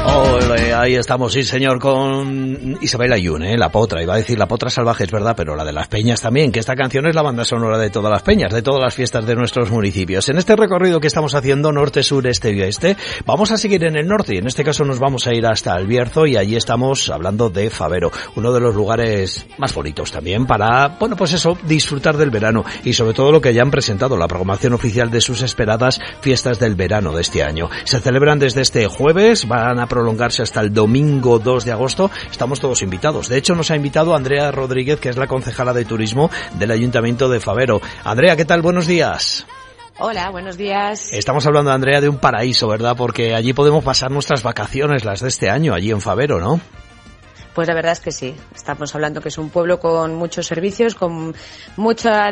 Ole, ahí estamos, sí señor, con Isabel Ayun, la potra, iba a decir la potra salvaje, es verdad, pero la de las peñas también, que esta canción es la banda sonora de todas las peñas, de todas las fiestas de nuestros municipios. En este recorrido que estamos haciendo, norte, sur, este y oeste, vamos a seguir en el norte, y en este caso nos vamos a ir hasta El Bierzo, y allí estamos hablando de Favero, uno de los lugares más bonitos también para, bueno, pues eso, disfrutar del verano, y sobre todo lo que ya han presentado, la programación oficial de sus esperadas fiestas del verano de este año. Se celebran desde este jueves, van a prolongarse hasta el domingo 2 de agosto. Estamos todos invitados. De hecho, nos ha invitado Andrea Rodríguez, que es la concejala de turismo del Ayuntamiento de Favero. Andrea, ¿qué tal? Buenos días. Hola, buenos días. Estamos hablando, Andrea, de un paraíso, ¿verdad? Porque allí podemos pasar nuestras vacaciones, las de este año, allí en Favero, ¿no? Pues la verdad es que sí. Estamos hablando que es un pueblo con muchos servicios, con mucha